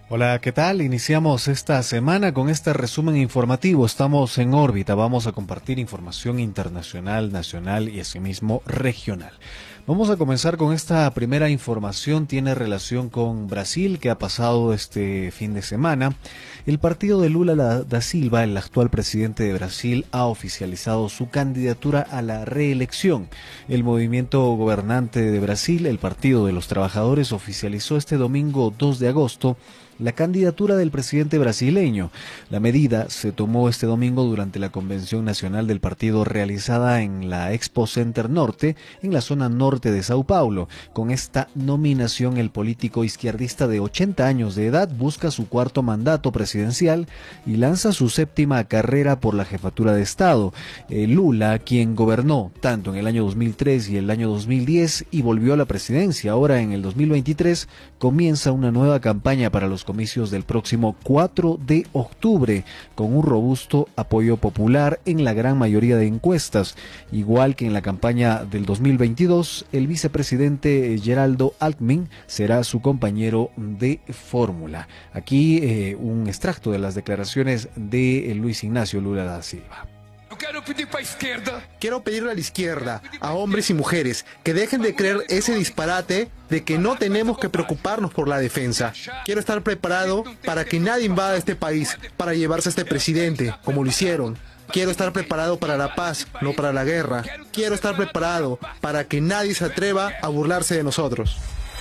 Hola, ¿qué tal? Iniciamos esta semana con este resumen informativo. Estamos en órbita, vamos a compartir información internacional, nacional y asimismo regional. Vamos a comenzar con esta primera información, tiene relación con Brasil, que ha pasado este fin de semana. El partido de Lula da Silva, el actual presidente de Brasil, ha oficializado su candidatura a la reelección. El movimiento gobernante de Brasil, el Partido de los Trabajadores, oficializó este domingo 2 de agosto la candidatura del presidente brasileño. La medida se tomó este domingo durante la Convención Nacional del Partido realizada en la Expo Center Norte, en la zona norte de Sao Paulo. Con esta nominación, el político izquierdista de 80 años de edad busca su cuarto mandato presidencial y lanza su séptima carrera por la jefatura de Estado. Lula, quien gobernó tanto en el año 2003 y el año 2010 y volvió a la presidencia ahora en el 2023, comienza una nueva campaña para los comicios del próximo 4 de octubre, con un robusto apoyo popular en la gran mayoría de encuestas. Igual que en la campaña del 2022, el vicepresidente Geraldo Alckmin será su compañero de fórmula. Aquí un extracto de las declaraciones de Luis Ignacio Lula da Silva. Quiero pedirle a la izquierda, a hombres y mujeres, que dejen de creer ese disparate de que no tenemos que preocuparnos por la defensa. Quiero estar preparado para que nadie invada este país, para llevarse a este presidente, como lo hicieron. Quiero estar preparado para la paz, no para la guerra. Quiero estar preparado para que nadie se atreva a burlarse de nosotros.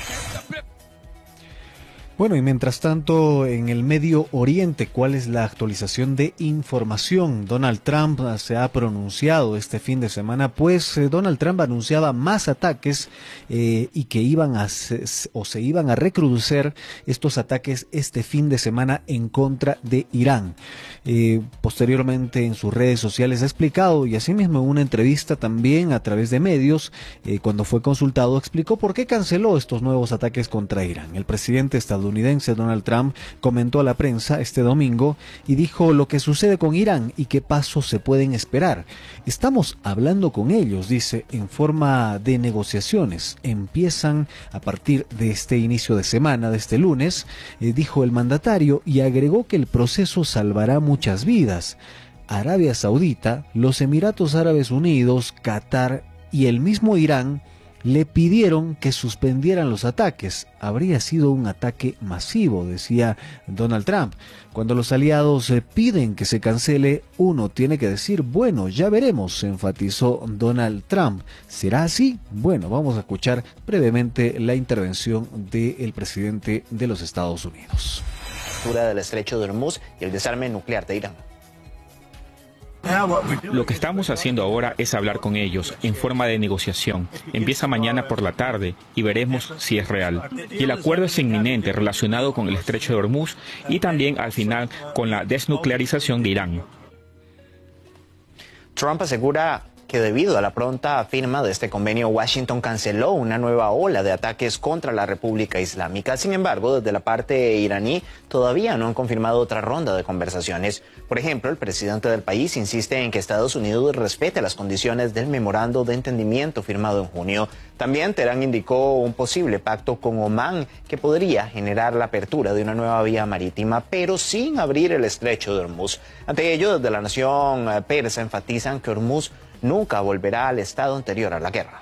Bueno, y mientras tanto, en el Medio Oriente, ¿cuál es la actualización de información? Donald Trump se ha pronunciado este fin de semana, pues Donald Trump anunciaba más ataques y que se iban a recrudecer estos ataques este fin de semana en contra de Irán. Posteriormente en sus redes sociales ha explicado, y asimismo en una entrevista también a través de medios, cuando fue consultado, explicó por qué canceló estos nuevos ataques contra Irán. El presidente estadounidense Donald Trump comentó a la prensa este domingo y dijo lo que sucede con Irán y qué pasos se pueden esperar. Estamos hablando con ellos, dice, en forma de negociaciones. Empiezan a partir de este inicio de semana, de este lunes, dijo el mandatario, y agregó que el proceso salvará muchas vidas. Arabia Saudita, los Emiratos Árabes Unidos, Qatar y el mismo Irán le pidieron que suspendieran los ataques. Habría sido un ataque masivo, decía Donald Trump. Cuando los aliados piden que se cancele, uno tiene que decir, bueno, ya veremos, enfatizó Donald Trump. ¿Será así? Bueno, vamos a escuchar brevemente la intervención del presidente de los Estados Unidos. Del estrecho de Hormuz y el desarme nuclear de Irán. Lo que estamos haciendo ahora es hablar con ellos en forma de negociación. Empieza mañana por la tarde y veremos si es real. Y el acuerdo es inminente relacionado con el estrecho de Hormuz y también al final con la desnuclearización de Irán. Trump asegura que debido a la pronta firma de este convenio, Washington canceló una nueva ola de ataques contra la República Islámica. Sin embargo, desde la parte iraní todavía no han confirmado otra ronda de conversaciones. Por ejemplo, el presidente del país insiste en que Estados Unidos respete las condiciones del memorando de entendimiento firmado en junio. También Teherán indicó un posible pacto con Omán que podría generar la apertura de una nueva vía marítima, pero sin abrir el estrecho de Hormuz. Ante ello, desde la nación persa enfatizan que Hormuz nunca volverá al estado anterior a la guerra.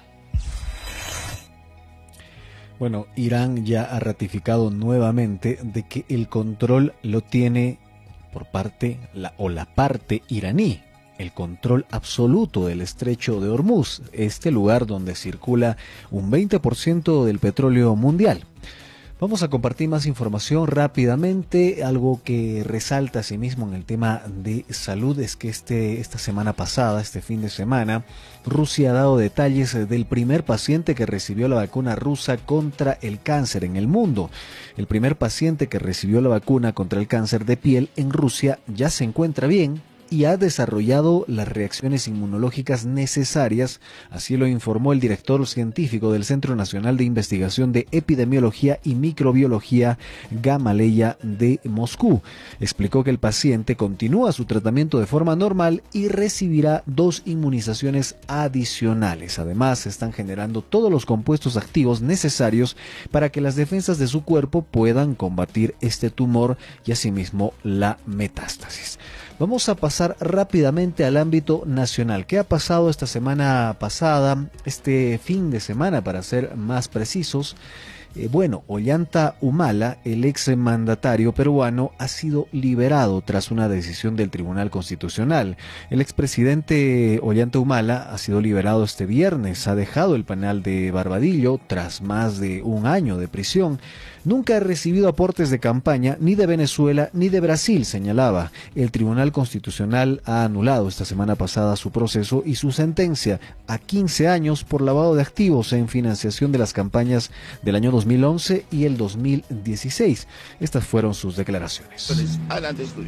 Bueno, Irán ya ha ratificado nuevamente de que el control lo tiene por parte la parte iraní, el control absoluto del estrecho de Hormuz, este lugar donde circula un 20% del petróleo mundial. Vamos a compartir más información rápidamente. Algo que resalta asimismo en el tema de salud es que esta semana pasada, este fin de semana, Rusia ha dado detalles del primer paciente que recibió la vacuna rusa contra el cáncer en el mundo. El primer paciente que recibió la vacuna contra el cáncer de piel en Rusia ya se encuentra bien y ha desarrollado las reacciones inmunológicas necesarias, así lo informó el director científico del Centro Nacional de Investigación de Epidemiología y Microbiología Gamaleya de Moscú. Explicó que el paciente continúa su tratamiento de forma normal y recibirá 2 inmunizaciones adicionales. Además, se están generando todos los compuestos activos necesarios para que las defensas de su cuerpo puedan combatir este tumor y asimismo la metástasis. Vamos a pasar rápidamente al ámbito nacional. ¿Qué ha pasado esta semana pasada, este fin de semana para ser más precisos? Ollanta Humala, el ex mandatario peruano, ha sido liberado tras una decisión del Tribunal Constitucional. El expresidente Ollanta Humala ha sido liberado este viernes, ha dejado el penal de Barbadillo tras más de un año de prisión. Nunca ha recibido aportes de campaña ni de Venezuela ni de Brasil, señalaba. El Tribunal Constitucional ha anulado esta semana pasada su proceso y su sentencia a 15 años por lavado de activos en financiación de las campañas del año 2011 y el 2016. Estas fueron sus declaraciones. Adelante, estudios.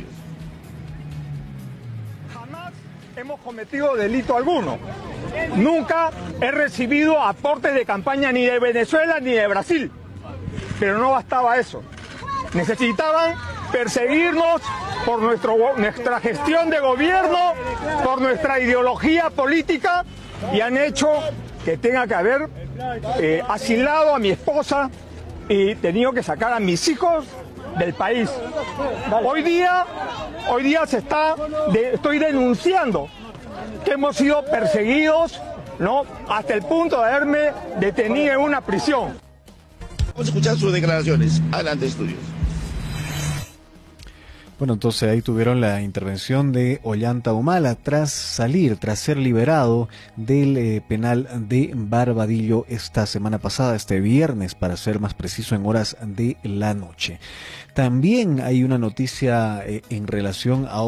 Jamás hemos cometido delito alguno. Nunca he recibido aportes de campaña ni de Venezuela ni de Brasil. Pero no bastaba eso. Necesitaban perseguirnos por nuestra gestión de gobierno, por nuestra ideología política, y han hecho que tenga que haber asilado a mi esposa y tenido que sacar a mis hijos del país. Hoy día estoy denunciando que hemos sido perseguidos, ¿no?, hasta el punto de haberme detenido en una prisión. Vamos a escuchar sus declaraciones. Adelante, estudios. Bueno, entonces ahí tuvieron la intervención de Ollanta Humala tras ser liberado del penal de Barbadillo esta semana pasada, este viernes, para ser más preciso, en horas de la noche. También hay una noticia en relación a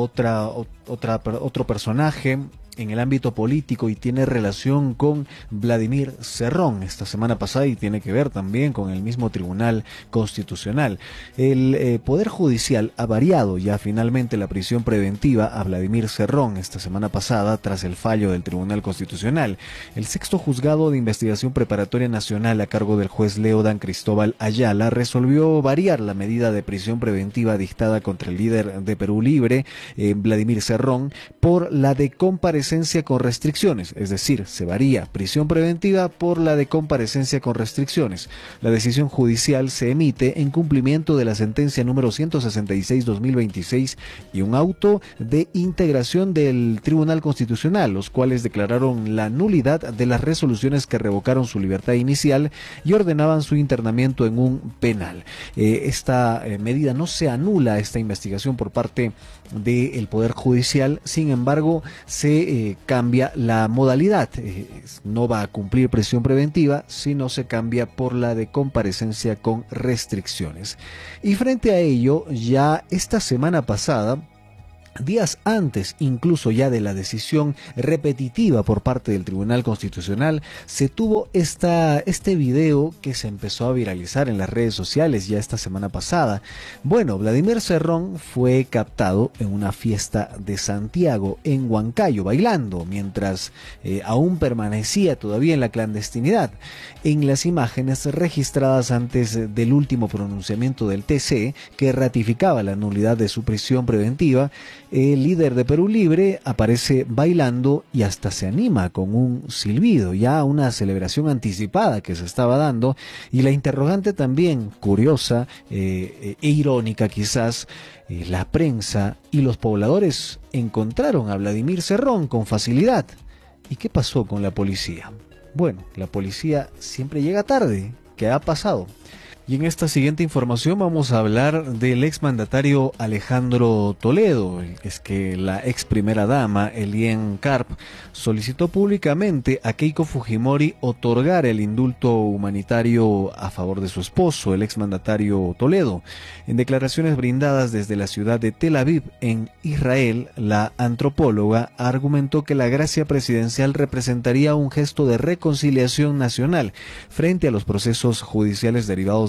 otro personaje en el ámbito político y tiene relación con Vladimir Cerrón esta semana pasada y tiene que ver también con el mismo Tribunal Constitucional. El Poder Judicial ha variado ya finalmente la prisión preventiva a Vladimir Cerrón esta semana pasada tras el fallo del Tribunal Constitucional. El sexto juzgado de investigación preparatoria nacional a cargo del juez Leodan Cristóbal Ayala resolvió variar la medida de prisión preventiva dictada contra el líder de Perú Libre, Vladimir Cerrón, por la de comparecencia con restricciones, es decir, se varía prisión preventiva por la de comparecencia con restricciones. La decisión judicial se emite en cumplimiento de la sentencia número 166/2026 y un auto de integración del Tribunal Constitucional, los cuales declararon la nulidad de las resoluciones que revocaron su libertad inicial y ordenaban su internamiento en un penal. Esta medida no se anula, esta investigación por parte del Poder Judicial, sin embargo se cambia la modalidad, no va a cumplir prisión preventiva, sino se cambia por la de comparecencia con restricciones. Y frente a ello, ya esta semana pasada, días antes incluso ya de la decisión repetitiva por parte del Tribunal Constitucional, se tuvo este video que se empezó a viralizar en las redes sociales ya esta semana pasada. Bueno, Vladimir Cerrón fue captado en una fiesta de Santiago, en Huancayo, bailando, mientras aún permanecía todavía en la clandestinidad. En las imágenes registradas antes del último pronunciamiento del TC, que ratificaba la nulidad de su prisión preventiva, el líder de Perú Libre aparece bailando y hasta se anima con un silbido, ya una celebración anticipada que se estaba dando, y la interrogante también curiosa e irónica quizás, la prensa y los pobladores encontraron a Vladimir Cerrón con facilidad. ¿Y qué pasó con la policía? Bueno, la policía siempre llega tarde. ¿Qué ha pasado? Y en esta siguiente información vamos a hablar del exmandatario Alejandro Toledo. Es que la ex primera dama, Elién Karp, solicitó públicamente a Keiko Fujimori otorgar el indulto humanitario a favor de su esposo, el exmandatario Toledo. En declaraciones brindadas desde la ciudad de Tel Aviv, en Israel, la antropóloga argumentó que la gracia presidencial representaría un gesto de reconciliación nacional frente a los procesos judiciales derivados de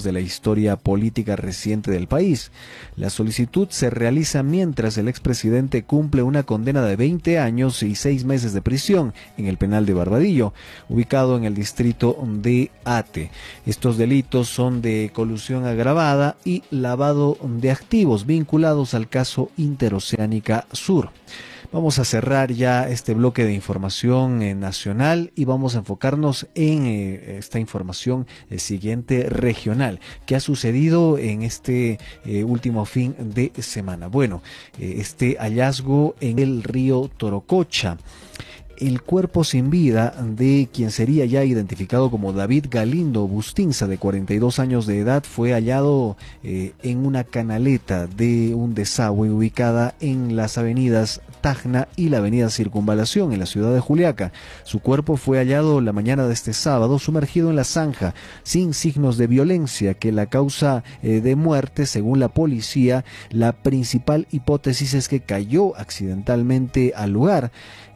de la historia política reciente del país. La solicitud se realiza mientras el expresidente cumple una condena de 20 años y 6 meses de prisión en el penal de Barbadillo, ubicado en el distrito de Ate. Estos delitos son de colusión agravada y lavado de activos vinculados al caso Interoceánica Sur. Vamos a cerrar ya este bloque de información nacional y vamos a enfocarnos en esta información siguiente regional. ¿Qué ha sucedido en este último fin de semana? Bueno, este hallazgo en el río Torococha. El cuerpo sin vida de quien sería ya identificado como David Galindo Bustinza, de 42 años de edad, fue hallado en una canaleta de un desagüe ubicada en las avenidas Tacna y la avenida Circunvalación en la ciudad de Juliaca. Su cuerpo fue hallado la mañana de este sábado sumergido en la zanja, sin signos de violencia, que la causa de muerte, según la policía, la principal hipótesis es que cayó accidentalmente al lugar.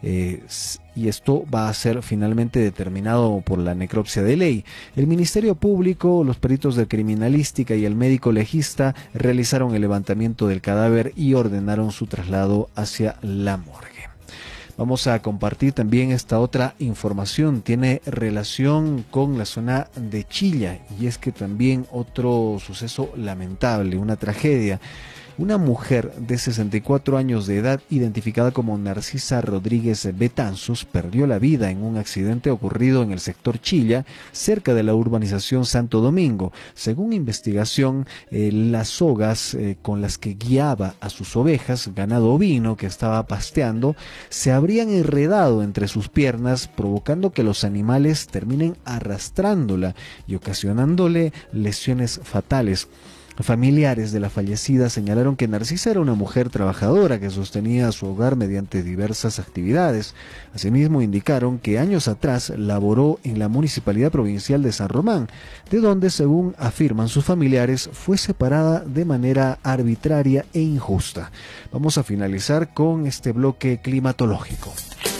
Y esto va a ser finalmente determinado por la necropsia de ley. El Ministerio Público, los peritos de criminalística y el médico legista realizaron el levantamiento del cadáver y ordenaron su traslado hacia la morgue. Vamos a compartir también esta otra información, tiene relación con la zona de Chilla, y es que también otro suceso lamentable, una tragedia. Una mujer de 64 años de edad, identificada como Narcisa Rodríguez Betanzos, perdió la vida en un accidente ocurrido en el sector Chilla, cerca de la urbanización Santo Domingo. Según investigación, las sogas con las que guiaba a sus ovejas, ganado ovino que estaba pasteando, se habrían enredado entre sus piernas, provocando que los animales terminen arrastrándola y ocasionándole lesiones fatales. Familiares de la fallecida señalaron que Narcisa era una mujer trabajadora que sostenía su hogar mediante diversas actividades. Asimismo, indicaron que años atrás laboró en la Municipalidad Provincial de San Román, de donde, según afirman sus familiares, fue separada de manera arbitraria e injusta. Vamos a finalizar con este bloque climatológico.